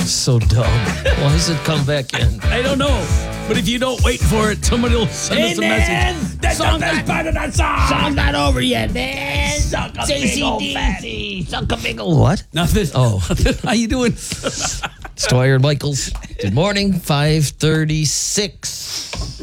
So dumb. Why does it come back in? I don't know. But if you don't wait for it, somebody will send us a message. That song is part of that song. Song's not over yet, man. Suck a big old fatty. Suck a big old what? Nothing. Oh. How you doing? It's Dwyer and Michaels. Good morning, 5:36.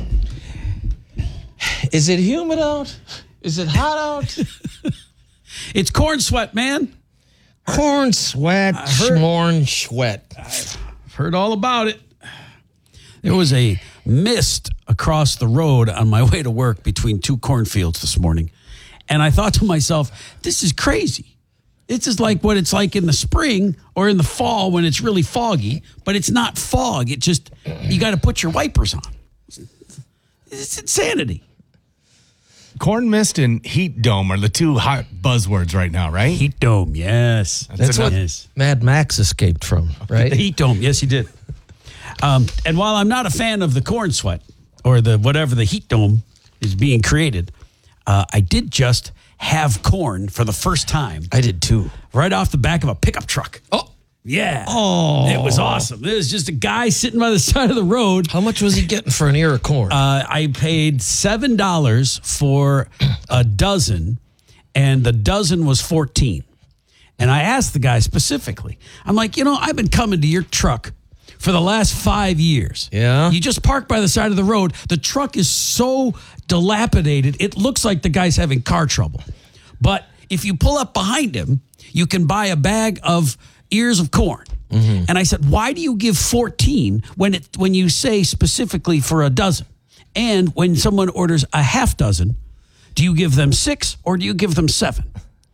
Is it humid out? Is it hot out? It's corn sweat, man. Corn sweat, schmorn sweat. I've heard all about it. There was a mist across the road on my way to work between two cornfields this morning. And I thought to myself, this is crazy. This is like what it's like in the spring or in the fall when it's really foggy, but it's not fog. It just, you got to put your wipers on. It's insanity. Corn mist and heat dome are the two hot buzzwords right now, right? Heat dome, yes. That's what Mad Max escaped from, right? The heat dome, yes, he did. And while I'm not a fan of the corn sweat or the whatever the heat dome is being created, I did just have corn for the first time. I did too. Right off the back of a pickup truck. Oh. Yeah. Oh. It was awesome. It was just a guy sitting by the side of the road. How much was he getting for an ear of corn? I paid $7 for a dozen, and the dozen was $14. And I asked the guy specifically, I'm like, I've been coming to your truck for the last 5 years. Yeah. You just park by the side of the road. The truck is so dilapidated, it looks like the guy's having car trouble. But if you pull up behind him, you can buy a bag of ears of corn. Mm-hmm. And I said, why do you give 14 when you say specifically for a dozen? And when someone orders a half dozen, do you give them 6 or do you give them 7?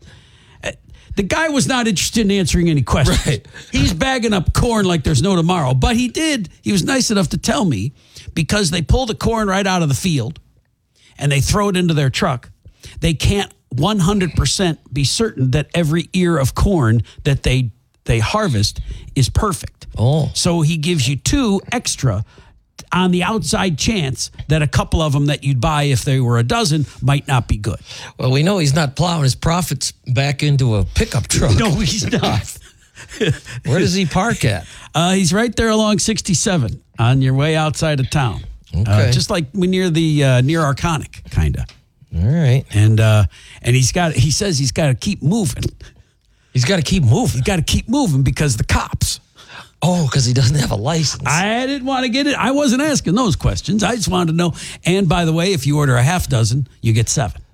The guy was not interested in answering any questions. Right. He's bagging up corn like there's no tomorrow. But he was nice enough to tell me, because they pull the corn right out of the field and they throw it into their truck, they can't 100% be certain that every ear of corn that they harvest is perfect. Oh. So he gives you 2 extra on the outside chance that a couple of them that you'd buy if they were a dozen might not be good. Well, we know he's not plowing his profits back into a pickup truck. No, he's not. Where does he park at? He's right there along 67 on your way outside of town. Okay. Just like near Arconic, kind of. All right. And he says he's got to keep moving. He's got to keep moving. He's got to keep moving because the cops. Oh, because he doesn't have a license. I didn't want to get it. I wasn't asking those questions. I just wanted to know. And by the way, if you order a half dozen, you get 7.